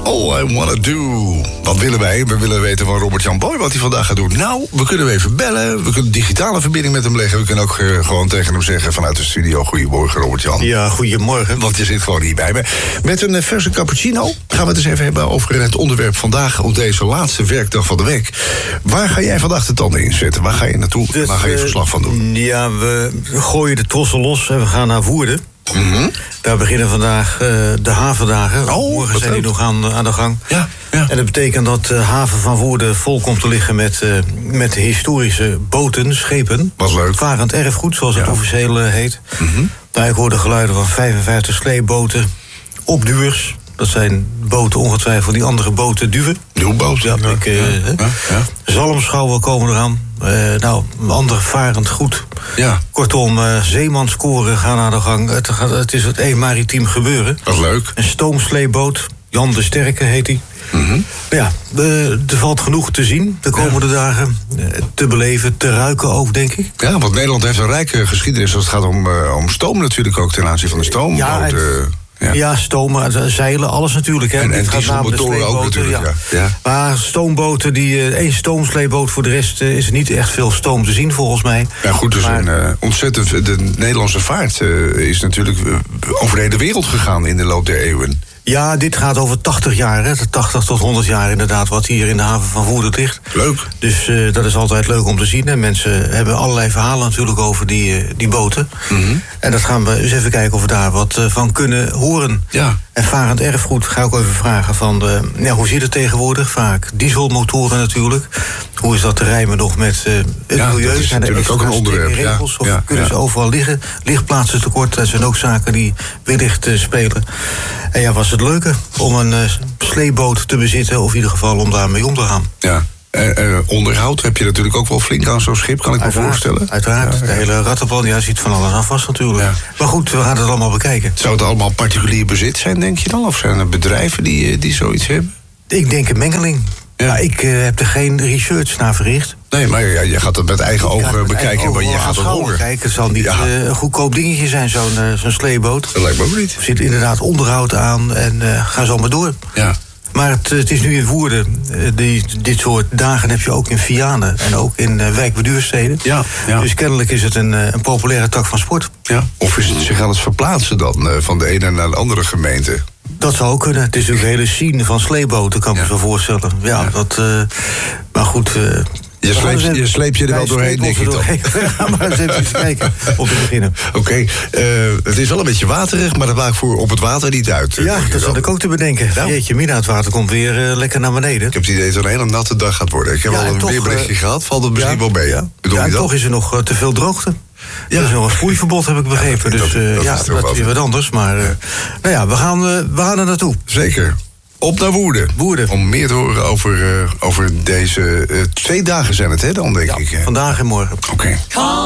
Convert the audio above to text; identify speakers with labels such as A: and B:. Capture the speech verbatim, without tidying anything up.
A: All I Wanna Do. Wat willen wij? We willen weten van Robert-Jan Boy wat hij vandaag gaat doen. Nou, we kunnen hem even bellen. We kunnen een digitale verbinding met hem leggen. We kunnen ook uh, gewoon tegen hem zeggen vanuit de studio... Goedemorgen, Robert-Jan.
B: Ja, goedemorgen.
A: Want je zit gewoon hier bij me. Met een uh, verse cappuccino gaan we het eens even hebben over het onderwerp vandaag... op deze laatste werkdag van de week. Waar ga jij vandaag de tanden in zetten? Waar ga je naartoe? Dus, waar ga je verslag van doen?
B: Ja, we gooien de trossen los en we gaan naar Woerden.
A: Mm-hmm.
B: Daar beginnen vandaag uh, de havendagen.
A: Oh,
B: morgen zijn die nog aan, aan de gang.
A: Ja, ja.
B: En dat betekent dat de haven van Woerden vol komt te liggen met, uh, met historische boten, schepen.
A: Wat leuk.
B: Varend erfgoed, zoals het ja. officieel uh, heet.
A: Mm-hmm.
B: Nou, ik hoor de geluiden van vijfenvijftig sleepboten, opduwers. Dat zijn boten ongetwijfeld die andere boten duwen.
A: Duwboten.
B: Ja, ik, uh,
A: ja, ja, ja.
B: Zalmschouwen komen eraan. Uh, nou, ander varend goed.
A: Ja.
B: Kortom, uh, zeemanskoren gaan aan de gang. Het, gaat, het is het één maritiem gebeuren.
A: Dat is leuk.
B: Een stoomsleepboot. Jan de Sterke heet hij.
A: Mm-hmm.
B: Ja, uh, er valt genoeg te zien de komende ja. dagen. Uh, te beleven, te ruiken ook, denk ik.
A: Ja, want Nederland heeft een rijke geschiedenis als het gaat om, uh, om stoom natuurlijk ook ten aanzien van de stoom.
B: Ja,
A: Boot, uh,
B: Ja. ja, stomen, zeilen, alles natuurlijk. Hè.
A: En, en dieselmotoren ook natuurlijk, ja. ja. ja.
B: Maar stoomboten, die één stoomsleepboot, voor de rest uh, is er niet echt veel stoom te zien, volgens mij.
A: Ja, goed, dus maar, een uh, ontzettend... De Nederlandse vaart uh, is natuurlijk uh, over de hele wereld gegaan in de loop der eeuwen.
B: Ja, dit gaat over tachtig jaar, hè. tachtig tot honderd jaar inderdaad, wat hier in de haven van Woerden ligt.
A: Leuk.
B: Dus uh, dat is altijd leuk om te zien. Hè. Mensen hebben allerlei verhalen natuurlijk over die, uh, die boten.
A: Mm-hmm.
B: En dat gaan we eens even kijken of we daar wat uh, van kunnen horen.
A: Ja.
B: En varend erfgoed ga ik ook even vragen van... De, ja, hoe zit het tegenwoordig? Vaak dieselmotoren natuurlijk. Hoe is dat te rijmen nog met uh, het
A: ja,
B: milieu?
A: Dat is
B: zijn
A: natuurlijk ook een onderwerp.
B: Regels,
A: ja,
B: of
A: ja,
B: kunnen
A: ja.
B: ze overal liggen? Lichtplaatsen tekort, dat zijn ook zaken die wellicht uh, spelen. En ja, was het leuke om een uh, sleepboot te bezitten... of in ieder geval om daarmee om te gaan.
A: Ja. Uh, uh, onderhoud heb je natuurlijk ook wel flink aan zo'n schip, kan ik
B: uiteraard,
A: me voorstellen.
B: Uiteraard,
A: ja, ja.
B: de hele rattenplan, ja, ziet van alles af vast natuurlijk. Ja. Maar goed, we gaan het allemaal bekijken.
A: Zou het allemaal particulier bezit zijn, denk je dan? Of zijn er bedrijven die, die zoiets hebben?
B: Ik denk een mengeling. Ja. Ja, ik uh, heb er geen research naar verricht.
A: Nee, maar ja, je gaat het met eigen ik ogen bekijken, maar je gaat het horen.
B: Kijk, het zal niet ja. uh, een goedkoop dingetje zijn, zo'n uh, zo'n sleepboot.
A: Dat lijkt me ook niet.
B: Er zit inderdaad onderhoud aan en uh, ga zo maar door.
A: Ja.
B: Maar het, het is nu in Woerden. Uh, die, dit soort dagen heb je ook in Vianen en ook in uh, wijkbeduursteden.
A: Ja, ja.
B: Dus kennelijk is het een, uh, een populaire tak van sport.
A: Ja. Of is het zich aan het verplaatsen dan uh, van de ene naar de andere gemeente?
B: Dat zou ook kunnen. Het is natuurlijk een hele scene van sleepboten, kan ik ja. me zo voorstellen. Ja, ja. Dat, uh, maar goed... Uh,
A: Je sleept je, sleep je er wel doorheen, denk ik dan.
B: We gaan maar eens even kijken om te beginnen.
A: Oké, okay, uh, het is wel een beetje waterig, maar dat maakt voor op het water niet uit.
B: Ja, dat zat ik ook te bedenken. Nou. Jeetje, mina, het water komt weer uh, lekker naar beneden.
A: Ik heb het idee dat het een hele natte dag gaat worden. Ik heb ja, al een toch, weerberichtje uh, gehad, valt het misschien ja, wel mee. Ja,
B: ja en toch is er nog uh, te veel droogte. Ja. Er is nog een sproeiverbod, heb ik begrepen. Ja, dat, dus uh, dat ja, is dat is weer wat anders. Maar uh, nou ja, we gaan, uh, we gaan er naartoe.
A: Zeker. Op naar Woerden.
B: Woerden.
A: Om meer te horen over, uh, over deze uh, twee dagen zijn het, hè, dan denk
B: ja,
A: ik.
B: Vandaag en morgen.
A: Oké. Okay.